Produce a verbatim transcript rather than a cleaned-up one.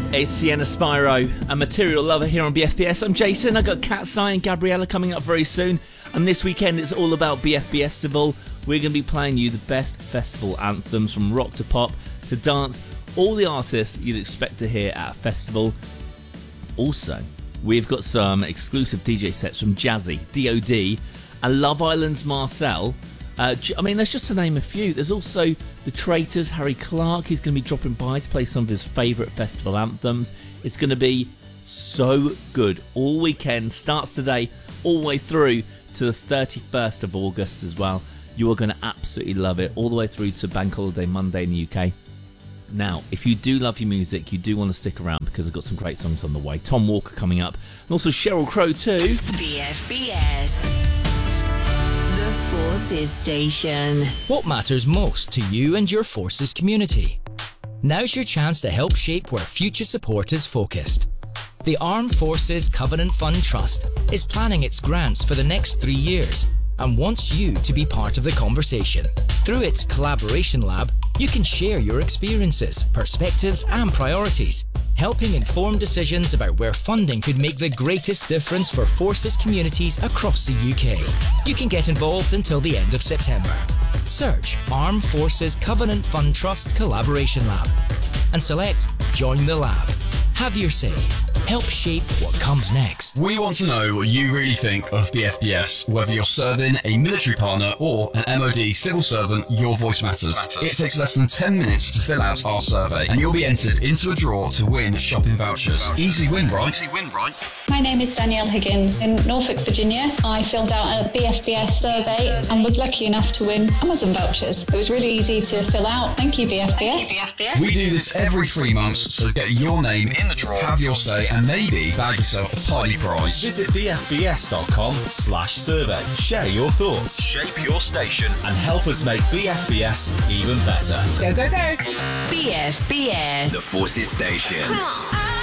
It's Sienna Spyro, a material lover here on B F B S. I'm Jason. I've got Cat's-Eye and Gabriella coming up very soon. And this weekend it's all about B F B Festival. We're going to be playing you the best festival anthems from rock to pop to dance. All the artists you'd expect to hear at a festival. Also, we've got some exclusive D J sets from Jazzy, D O D, and Love Island's Marcel. Uh, I mean, that's just to name a few. There's also The Traitors, Harry Clark. He's going to be dropping by to play some of his favourite festival anthems. It's going to be so good. All weekend starts today, all the way through to the thirty-first of August as well. You are going to absolutely love it, all the way through to Bank Holiday Monday in the U K. Now, if you do love your music, you do want to stick around because I've got some great songs on the way. Tom Walker coming up, and also Sheryl Crow too. B F B S. The Forces Station. What matters most to you and your Forces community? Now's your chance to help shape where future support is focused. The Armed Forces Covenant Fund Trust is planning its grants for the next three years and wants you to be part of the conversation. Through its Collaboration Lab, you can share your experiences, perspectives and priorities, helping inform decisions about where funding could make the greatest difference for Forces communities across the U K. You can get involved until the end of September. Search Armed Forces Covenant Fund Trust Collaboration Lab and select Join the Lab. Have your say. Help shape what comes next. We want to know what you really think of B F B S. Whether you're serving a military partner or an M O D civil servant, your voice matters. It takes less than ten minutes to fill out our survey, and you'll be entered into a draw to win shopping vouchers. Easy win, right? Easy win, right? My name is Danielle Higgins. In Norfolk, Virginia, I filled out a B F B S survey and was lucky enough to win Amazon vouchers. It was really easy to fill out. Thank you, B F B S. We do this every three months, so get your name in the draw, have your say, and maybe bag yourself a tidy prize. Visit bfbs.com slash survey. Share your thoughts, shape your station, and help us make B F B S even better. Go, go, go. B F B S. The Forces Station. Come on.